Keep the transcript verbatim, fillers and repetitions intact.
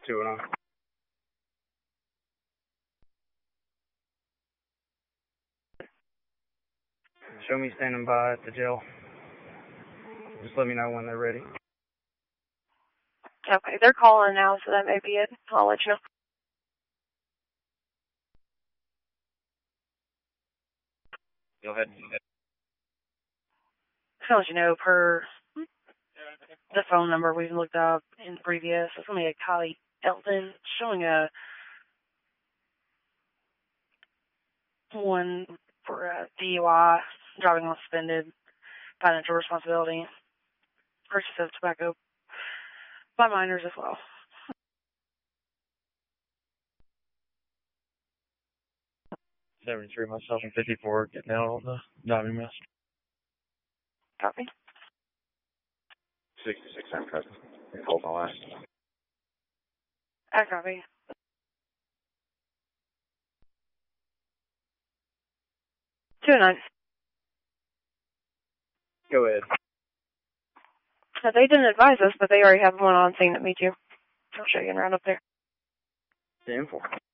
two and oh. Show me standing by at the jail. Just let me know when they're ready. Okay, they're calling now, so that may be it. I'll let you know. Go ahead. I'll let you know per the phone number we've looked up in previous. It's going to be a Kylie Elton showing a one for a D U I, driving on suspended, financial responsibility, purchase of tobacco by minors as well. seventy-three, myself, and fifty-four, getting out on the diving mess. Copy. sixty-six, I'm present. Hold my last. I copy. Two nine. Go ahead. So they didn't advise us, but they already have one on scene that meets you. I'll show you around up there. ten four.